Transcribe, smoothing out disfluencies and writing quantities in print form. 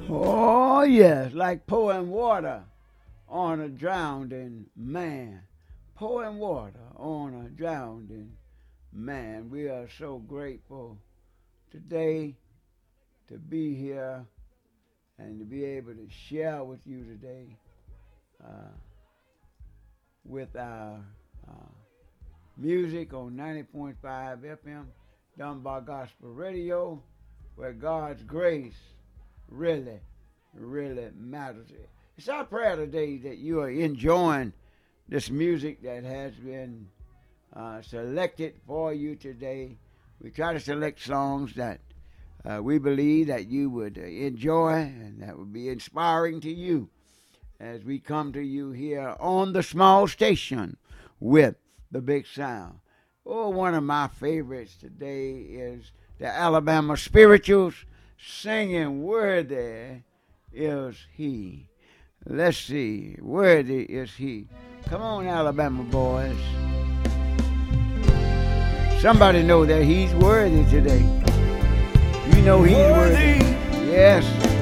Oh, yes, like pouring water on a drowning man. Pouring water on a drowning man. We are so grateful today to be here and to be able to share with you today uh, with our uh, music on 90.5 FM, Dunbar Gospel Radio, where God's grace really, really matters. It's our prayer today that you are enjoying this music that has been selected for you today. We try to select songs that we believe that you would enjoy and that would be inspiring to you as we come to you here on the small station with the big sound. Oh, one of my favorites today is the Alabama Spirituals singing Worthy is He. Let's see, worthy is He. Come on, Alabama boys. Somebody know that He's worthy today. You know He's worthy. Yes.